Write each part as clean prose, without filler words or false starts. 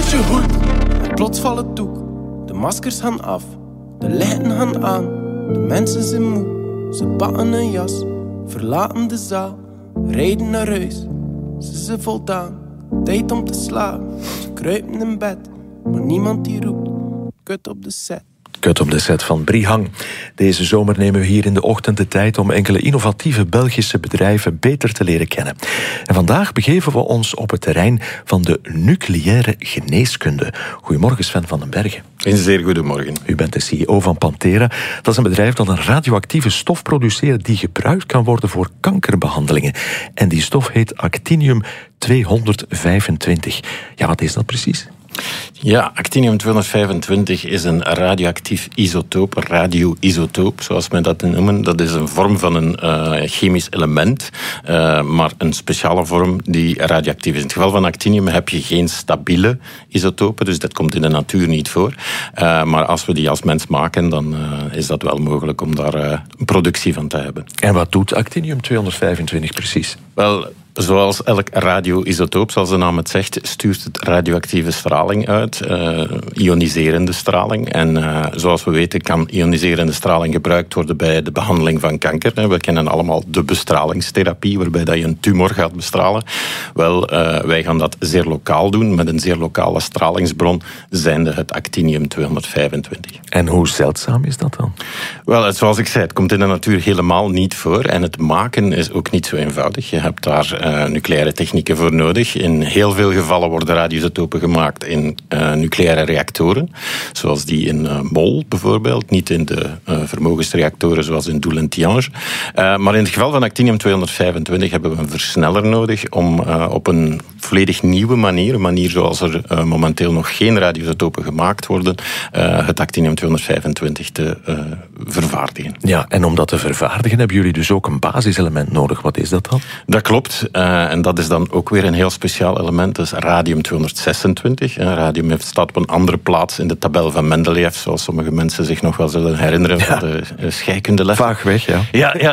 je hoed. En plots valt het doek. De maskers gaan af. De lichten gaan aan. De mensen zijn moe. Ze pakken een jas. Verlaten de zaal. Rijden naar huis. Ze zijn voldaan. Tijd om te slapen. Ze kruipen in bed. Maar niemand die roept. Kut op de set. Kut op de set van Brihang. Deze zomer nemen we hier in de ochtend de tijd om enkele innovatieve Belgische bedrijven beter te leren kennen. En vandaag begeven we ons op het terrein van de nucleaire geneeskunde. Goedemorgen Sven van den Bergen. Een zeer goedemorgen. U bent de CEO van Pantera. Dat is een bedrijf dat een radioactieve stof produceert die gebruikt kan worden voor kankerbehandelingen. En die stof heet actinium-225. Ja, wat is dat precies? Ja, actinium-225 is een radioactief isotoop, een radioisotoop, zoals men dat noemen. Dat is een vorm van een chemisch element, maar een speciale vorm die radioactief is. In het geval van actinium heb je geen stabiele isotopen, dus dat komt in de natuur niet voor. Maar als we die als mens maken, dan is dat wel mogelijk om daar een productie van te hebben. En wat doet actinium-225 precies? Wel, zoals elk radioisotoop, zoals de naam het zegt, stuurt het radioactieve straling uit, ioniserende straling. En zoals we weten kan ioniserende straling gebruikt worden bij de behandeling van kanker. We kennen allemaal de bestralingstherapie, waarbij dat je een tumor gaat bestralen. Wel, wij gaan dat zeer lokaal doen, met een zeer lokale stralingsbron, zijnde het actinium-225. En hoe zeldzaam is dat dan? Wel, zoals ik zei, het komt in de natuur helemaal niet voor. En het maken is ook niet zo eenvoudig. Je hebt daar nucleaire technieken voor nodig. In heel veel gevallen worden radioisotopen gemaakt in nucleaire reactoren, zoals die in Mol bijvoorbeeld, niet in de vermogensreactoren zoals in Doel en Tihange. Maar in het geval van actinium-225 hebben we een versneller nodig om op een volledig nieuwe manier, een manier zoals er momenteel nog geen radioisotopen gemaakt worden, het actinium-225 te vervaardigen. Ja, en om dat te vervaardigen hebben jullie dus ook een basiselement nodig. Wat is dat dan? Dat klopt. En dat is dan ook weer een heel speciaal element. Dat is radium-226. Radium staat op een andere plaats in de tabel van Mendeleev, zoals sommige mensen zich nog wel zullen herinneren van de scheikunde. Vaag weg, ja. Ja.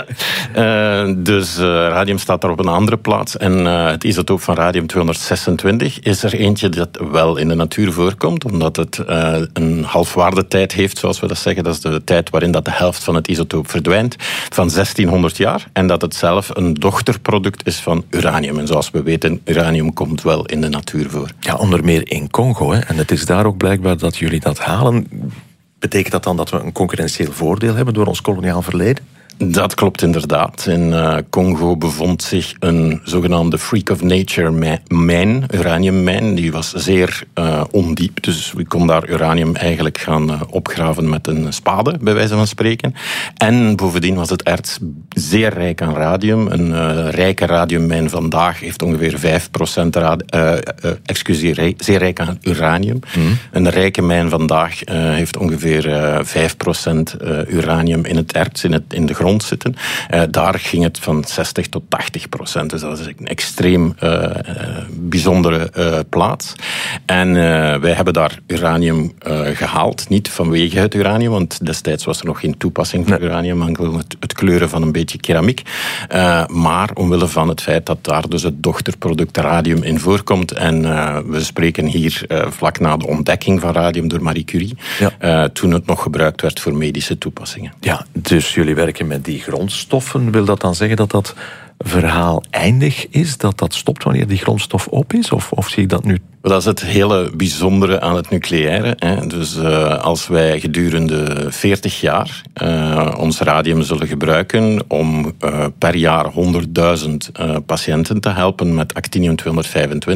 Dus radium staat daar op een andere plaats. En het isotoop van radium-226 is er eentje dat wel in de natuur voorkomt, omdat het een halfwaardetijd heeft, zoals we dat zeggen. Dat is de tijd waarin dat de helft van het isotoop verdwijnt, van 1600 jaar. En dat het zelf een dochterproduct is van uranium. En zoals we weten, uranium komt wel in de natuur voor. Ja, onder meer in Congo. Hè? En het is daar ook blijkbaar dat jullie dat halen. Betekent dat dan dat we een concurrentieel voordeel hebben door ons koloniaal verleden? Dat klopt inderdaad. In Congo bevond zich een zogenaamde freak of nature mijn, uraniummijn. Die was zeer ondiep, dus we kon daar uranium eigenlijk gaan opgraven met een spade, bij wijze van spreken. En bovendien was het erts zeer rijk aan radium. Een rijke radiummijn vandaag heeft ongeveer 5% zeer rijk aan uranium. Een rijke mijn vandaag heeft ongeveer 5% uranium in het erts, in de grond zitten. Daar ging het van 60 tot 80%. Dus dat is een extreem bijzondere plaats. En wij hebben daar uranium gehaald. Niet vanwege het uranium, want destijds was er nog geen toepassing voor uranium, enkel het kleuren van een beetje keramiek. Maar omwille van het feit dat daar dus het dochterproduct radium in voorkomt. En we spreken hier vlak na de ontdekking van radium door Marie Curie. Ja. Toen het nog gebruikt werd voor medische toepassingen. Ja, dus jullie werken met die grondstoffen. Wil dat dan zeggen dat dat verhaal eindig is? Dat dat stopt wanneer die grondstof op is? Of zie ik dat nu? Dat is het hele bijzondere aan het nucleaire. Hè. Dus als wij gedurende 40 jaar ons radium zullen gebruiken om per jaar 100.000 patiënten te helpen met actinium-225,